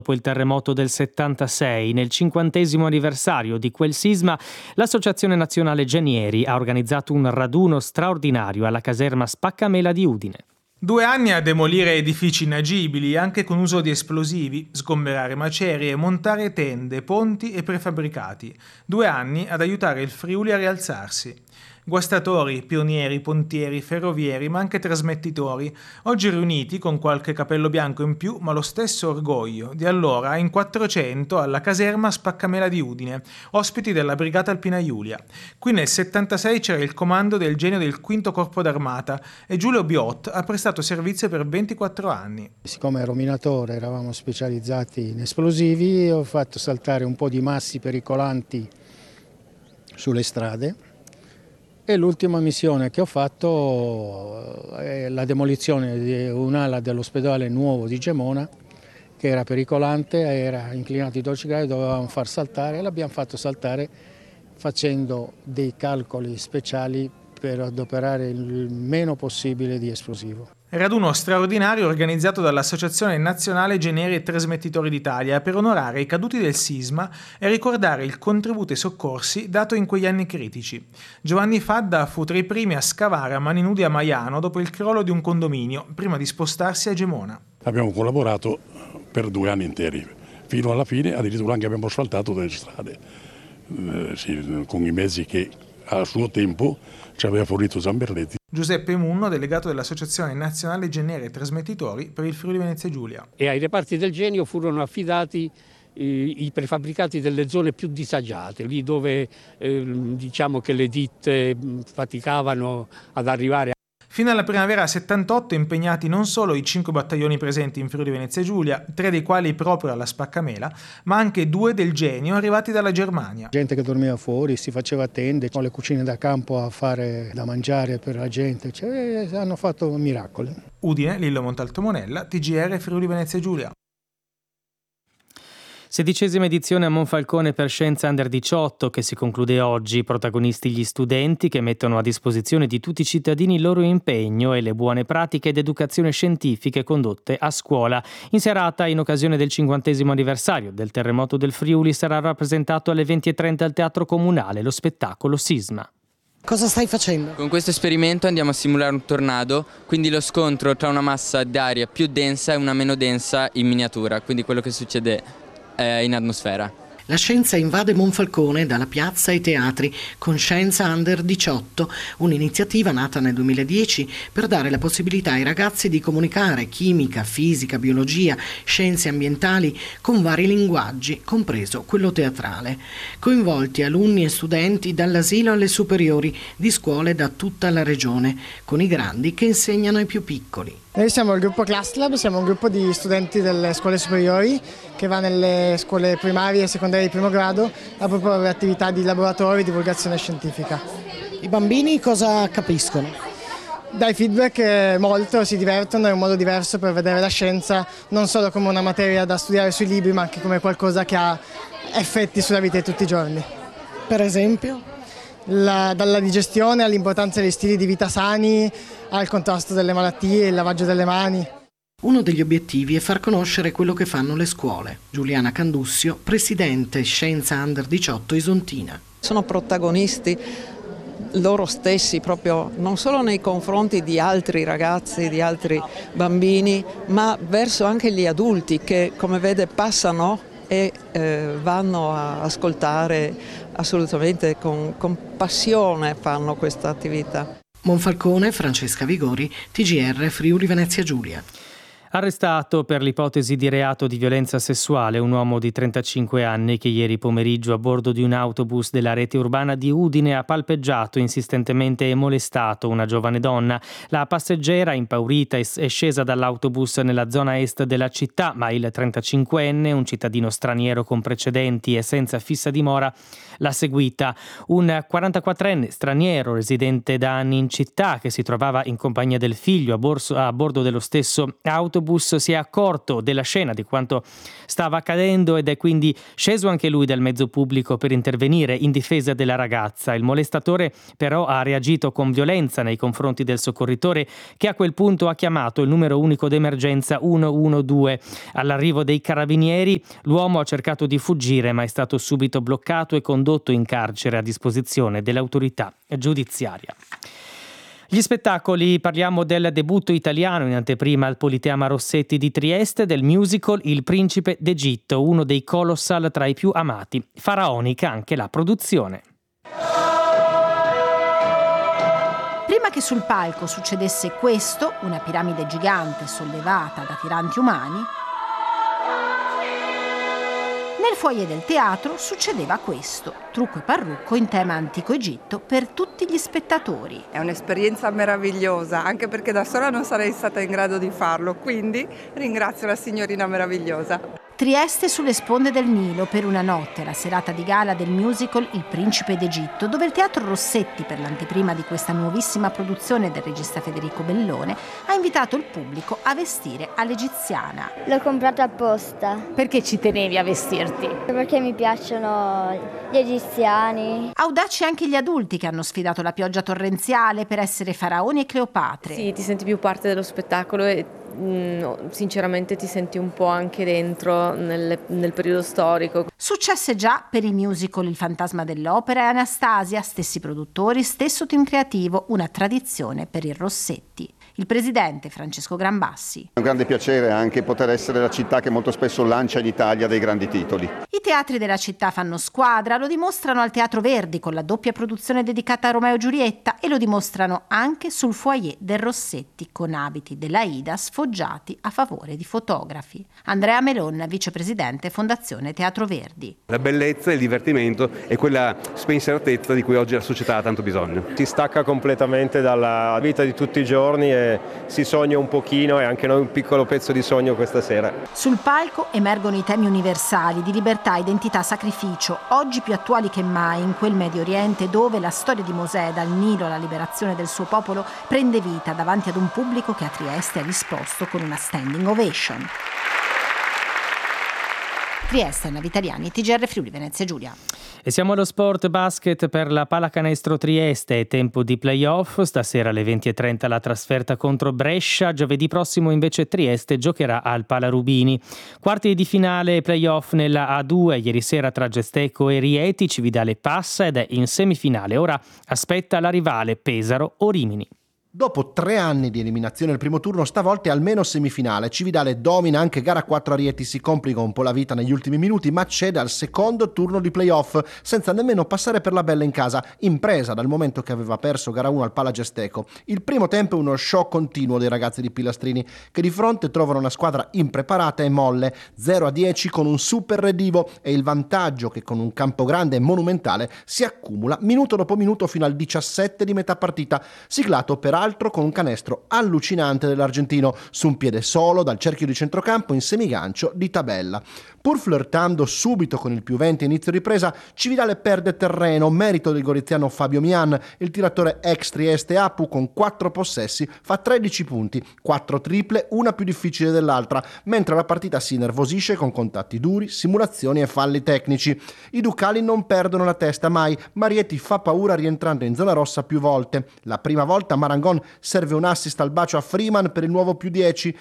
Dopo il terremoto del 76, nel 50° anniversario di quel sisma, l'Associazione Nazionale Genieri ha organizzato un raduno straordinario alla caserma Spaccamela di Udine. 2 anni a demolire edifici inagibili, anche con uso di esplosivi, sgomberare macerie, montare tende, ponti e prefabbricati. 2 anni ad aiutare il Friuli a rialzarsi. Guastatori, pionieri, pontieri, ferrovieri, ma anche trasmettitori, oggi riuniti con qualche capello bianco in più, ma lo stesso orgoglio di allora in 400 alla caserma Spaccamela di Udine, ospiti della Brigata Alpina Giulia. Qui nel 76 c'era il comando del genio del 5° Corpo d'Armata e Giulio Biot ha prestato servizio per 24 anni. Siccome ero minatore, eravamo specializzati in esplosivi, ho fatto saltare un po' di massi pericolanti sulle strade. E l'ultima missione che ho fatto è la demolizione di un'ala dell'ospedale nuovo di Gemona, che era pericolante, era inclinato di 12 gradi, dovevamo far saltare e l'abbiamo fatto saltare facendo dei calcoli speciali per adoperare il meno possibile di esplosivo. Raduno straordinario organizzato dall'Associazione Nazionale Genieri e Trasmettitori d'Italia per onorare i caduti del sisma e ricordare il contributo ai soccorsi dato in quegli anni critici. Giovanni Fadda fu tra i primi a scavare a mani nude a Maiano dopo il crollo di un condominio, prima di spostarsi a Gemona. Abbiamo collaborato per 2 anni interi, fino alla fine addirittura anche abbiamo asfaltato delle strade, con i mezzi che a suo tempo ci aveva fornito Zamberletti. Giuseppe Munno, delegato dell'Associazione Nazionale Genieri e Trasmettitori per il Friuli Venezia Giulia. E ai reparti del genio furono affidati i prefabbricati delle zone più disagiate, lì dove diciamo che le ditte faticavano ad arrivare. Fino alla primavera 78 impegnati non solo i 5 battaglioni presenti in Friuli Venezia Giulia, 3 dei quali proprio alla Spaccamela, ma anche 2 del genio arrivati dalla Germania. Gente che dormiva fuori, si faceva tende, con le cucine da campo a fare da mangiare per la gente, hanno fatto miracoli. Udine, Lillo Montalto Monella, TGR Friuli Venezia Giulia. 16ª edizione a Monfalcone per Scienza Under 18 che si conclude oggi. Protagonisti gli studenti che mettono a disposizione di tutti i cittadini il loro impegno e le buone pratiche ed educazione scientifiche condotte a scuola. In serata, in occasione del 50° anniversario del terremoto del Friuli, sarà rappresentato alle 20:30 al Teatro Comunale lo spettacolo Sisma. Cosa stai facendo? Con questo esperimento andiamo a simulare un tornado, quindi lo scontro tra una massa d'aria più densa e una meno densa in miniatura, quindi quello che succede in atmosfera. La scienza invade Monfalcone dalla piazza ai teatri con Scienza Under 18, un'iniziativa nata nel 2010 per dare la possibilità ai ragazzi di comunicare chimica, fisica, biologia, scienze ambientali con vari linguaggi, compreso quello teatrale. Coinvolti alunni e studenti dall'asilo alle superiori di scuole da tutta la regione, con i grandi che insegnano ai più piccoli. Noi siamo il gruppo ClassLab, siamo un gruppo di studenti delle scuole superiori che va nelle scuole primarie e secondarie di primo grado a proporre attività di laboratorio e divulgazione scientifica. I bambini cosa capiscono? Dai feedback molto, si divertono, è un modo diverso per vedere la scienza non solo come una materia da studiare sui libri ma anche come qualcosa che ha effetti sulla vita di tutti i giorni. Per esempio? Dalla digestione all'importanza degli stili di vita sani, al contrasto delle malattie, il lavaggio delle mani. Uno degli obiettivi è far conoscere quello che fanno le scuole. Giuliana Candussio, presidente Scienza Under 18 Isontina. Sono protagonisti loro stessi proprio non solo nei confronti di altri ragazzi, di altri bambini, ma verso anche gli adulti che, come vede, passano e vanno a ascoltare assolutamente con passione, fanno questa attività. Monfalcone, Francesca Vigori, TGR Friuli Venezia Giulia. Arrestato per l'ipotesi di reato di violenza sessuale un uomo di 35 anni che ieri pomeriggio a bordo di un autobus della rete urbana di Udine ha palpeggiato insistentemente e molestato una giovane donna. La passeggera, impaurita, è scesa dall'autobus nella zona est della città, ma il 35enne, un cittadino straniero con precedenti e senza fissa dimora, l'ha seguita. Un 44enne straniero residente da anni in città che si trovava in compagnia del figlio a bordo dello stesso autobus dell'autobus si è accorto della scena, di quanto stava accadendo, ed è quindi sceso anche lui dal mezzo pubblico per intervenire in difesa della ragazza. Il molestatore però ha reagito con violenza nei confronti del soccorritore, che a quel punto ha chiamato il numero unico d'emergenza 112. All'arrivo dei carabinieri l'uomo ha cercato di fuggire, ma è stato subito bloccato e condotto in carcere a disposizione dell'autorità giudiziaria. Gli spettacoli, parliamo del debutto italiano in anteprima al Politeama Rossetti di Trieste del musical Il Principe d'Egitto, uno dei colossal tra i più amati. Faraonica anche la produzione. Prima che sul palco succedesse questo, una piramide gigante sollevata da tiranti umani, nel foyer del teatro succedeva questo, trucco e parrucco in tema antico Egitto per tutti gli spettatori. È un'esperienza meravigliosa, anche perché da sola non sarei stata in grado di farlo, quindi ringrazio la signorina meravigliosa. Trieste sulle sponde del Nilo per una notte, la serata di gala del musical Il Principe d'Egitto, dove il Teatro Rossetti, per l'anteprima di questa nuovissima produzione del regista Federico Bellone, ha invitato il pubblico a vestire all'egiziana. L'ho comprata apposta. Perché ci tenevi a vestirti? Perché mi piacciono gli egiziani. Audaci anche gli adulti che hanno sfidato la pioggia torrenziale per essere faraoni e Cleopatre. Sì, ti senti più parte dello spettacolo e sinceramente ti senti un po' anche dentro nel periodo storico. Successe già per il musical Il Fantasma dell'Opera e Anastasia, stessi produttori, stesso team creativo, una tradizione per il Rossetti. Il presidente Francesco Grambassi. È un grande piacere anche poter essere la città che molto spesso lancia in Italia dei grandi titoli. I teatri della città fanno squadra, lo dimostrano al Teatro Verdi con la doppia produzione dedicata a Romeo e Giulietta e lo dimostrano anche sul foyer del Rossetti con abiti dell'Aida sfoggiati a favore di fotografi. Andrea Melon, vicepresidente Fondazione Teatro Verdi. La bellezza, il divertimento e quella spensieratezza di cui oggi la società ha tanto bisogno. Si stacca completamente dalla vita di tutti i giorni e si sogna un pochino e anche noi un piccolo pezzo di sogno questa sera. Sul palco emergono i temi universali di libertà, identità, sacrificio, oggi più attuali che mai in quel Medio Oriente dove la storia di Mosè dal Nilo alla liberazione del suo popolo prende vita davanti ad un pubblico che a Trieste ha risposto con una standing ovation. Trieste, Anna Vitaliani, TGR Friuli Venezia Giulia. E siamo allo sport basket per la Pallacanestro Trieste, è tempo di playoff, stasera alle 20:30 la trasferta contro Brescia, giovedì prossimo invece Trieste giocherà al Palarubini. Quarti di finale e playoff nella A2, ieri sera tra Gesteco e Rieti, Cividale passa ed è in semifinale, ora aspetta la rivale Pesaro o Rimini. Dopo 3 anni di eliminazione al primo turno, stavolta è almeno semifinale. Cividale domina anche gara 4 a Rieti, si complica un po' la vita negli ultimi minuti, ma cede al secondo turno di playoff, senza nemmeno passare per la bella in casa, impresa dal momento che aveva perso gara 1 al Pala Gesteco. Il primo tempo è uno show continuo dei ragazzi di Pilastrini, che di fronte trovano una squadra impreparata e molle, 0-10 con un super redivo e il vantaggio che con un campo grande e monumentale si accumula minuto dopo minuto fino al 17 di metà partita, siglato peraltro con un canestro allucinante dell'argentino su un piede solo dal cerchio di centrocampo in semigancio di tabella. Pur flirtando subito con il +20 inizio ripresa, Cividale perde terreno, merito del goriziano Fabio Mian. Il tiratore ex Trieste Apu con 4 possessi fa 13 punti, 4 triple, una più difficile dell'altra, mentre la partita si nervosisce con contatti duri, simulazioni e falli tecnici. I ducali non perdono la testa mai, ma Rieti fa paura rientrando in zona rossa più volte. La prima volta Marangon serve un assist al bacio a Freeman per il nuovo +10,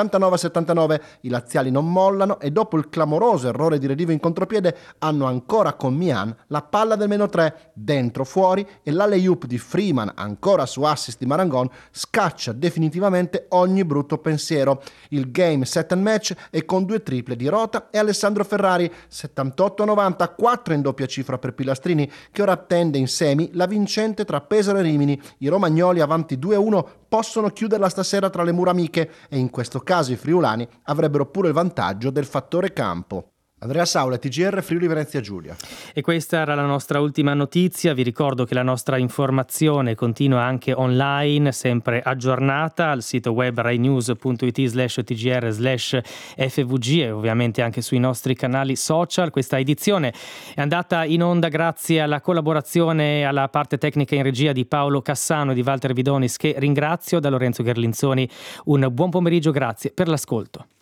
69-79. I laziali non mollano e dopo il clamoroso errore di redivo in contropiede hanno ancora con Mian la palla del -3, dentro fuori, e l'alley-oop di Freeman, ancora su assist di Marangon, scaccia definitivamente ogni brutto pensiero. Il game set and match è con 2 triple di Rota e Alessandro Ferrari, 78-90, 4 in doppia cifra per Pilastrini, che ora attende in semi la vincente tra Pesaro e Rimini. I romagnoli avanti 2-1 possono chiuderla stasera tra le mura amiche e in questo caso i friulani avrebbero pure il vantaggio del fattore campo. Andrea Saula, TGR Friuli Venezia Giulia. E questa era la nostra ultima notizia. Vi ricordo che la nostra informazione continua anche online, sempre aggiornata al sito web rainews.it/tgr/FVG e ovviamente anche sui nostri canali social. Questa edizione è andata in onda grazie alla collaborazione e alla parte tecnica in regia di Paolo Cassano e di Walter Vidonis, che ringrazio. Da Lorenzo Gherlinzoni un buon pomeriggio, grazie per l'ascolto.